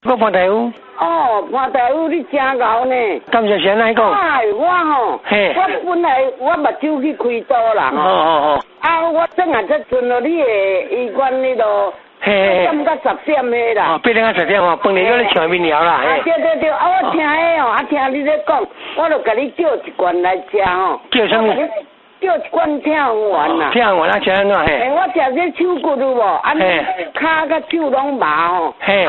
我潘大夫。 哦，潘大夫你真牛呢。 感谢神来讲。 哎，我吼，我本来我目睭去开刀啦。 哦。 啊，我正下才进到你的医院里头。10到10点的啦。 8点到10点哦，饭里叫你唱面聊啦。 对，啊，我听的哦，听你咧讲，我就甲你叫一罐来食哦。 叫什么？ 叫一罐听完啦。 听完啊，吃安怎嘿？ 我食这手骨有无？啊，骹甲手拢麻哦。